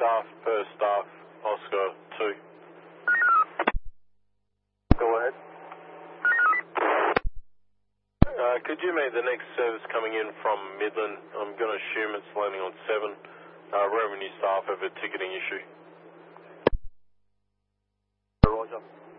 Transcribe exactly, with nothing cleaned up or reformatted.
staff per staff, Oscar two. Go ahead. Uh, could you make the next service coming in from Midland? I'm going to assume it's landing on seven. Uh, revenue staff have a ticketing issue. Roger.